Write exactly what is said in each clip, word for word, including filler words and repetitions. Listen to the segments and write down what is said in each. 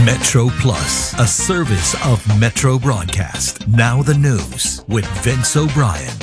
Metro Plus, a service of Metro Broadcast. Now the news with Vince O'Brien.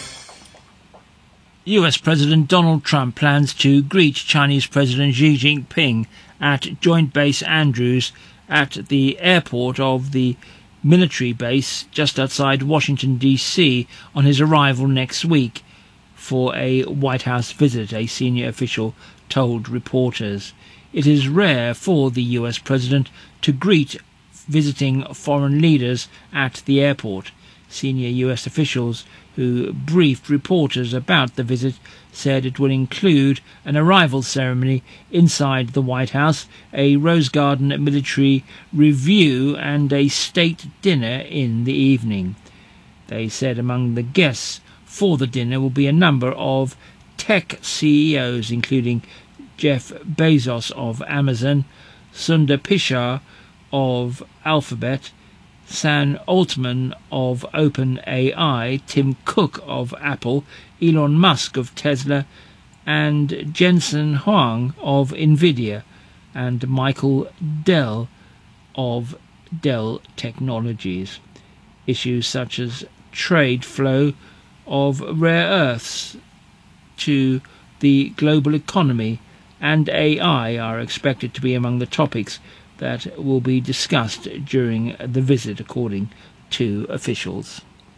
U S President Donald Trump plans to greet Chinese President Xi Jinping at Joint Base Andrews at the airport of the military base just outside Washington, D C on his arrival next week for a White House visit, a senior official told reporters. It is rare for the U S President to greet visiting foreign leaders at the airport. Senior U S officials who briefed reporters about the visit said it will include an arrival ceremony inside the White House, a Rose Garden military review and a state dinner in the evening. They said among the guests for the dinner will be a number of tech C E Os, including Jeff Bezos of Amazon, Sundar Pichai of Alphabet, Sam Altman of OpenAI, Tim Cook of Apple, Elon Musk of Tesla, and Jensen Huang of Nvidia, and Michael Dell of Dell Technologies. Issues such as trade flow of rare earths to the global economy and A I are expected to be among the topics that will be discussed during the visit, according to officials.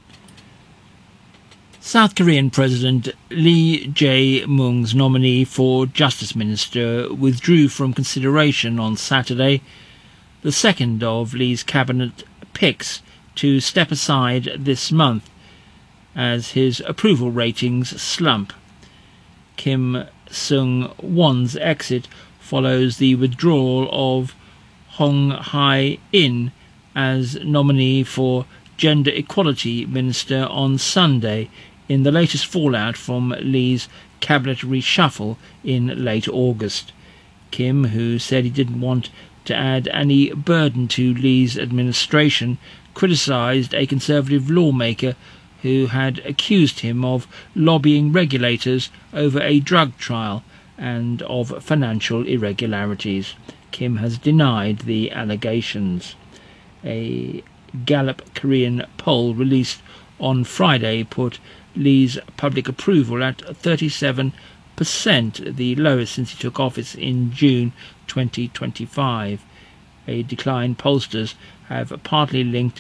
South Korean President Lee Jae-myung's nominee for Justice Minister withdrew from consideration on Saturday, the second of Lee's cabinet picks to step aside this month as his approval ratings slump. Kim Seung-won's exit follows the withdrawal of Hong Hae-in as nominee for Gender Equality Minister on Sunday in the latest fallout from Lee's cabinet reshuffle in late August. Kim, who said he didn't want to add any burden to Lee's administration, criticised a Conservative lawmaker who had accused him of lobbying regulators over a drug trial and of financial irregularities. Kim has denied the allegations. A Gallup Korean poll released on Friday put Lee's public approval at thirty-seven percent, the lowest since he took office in June twenty twenty-five. A decline pollsters have partly linked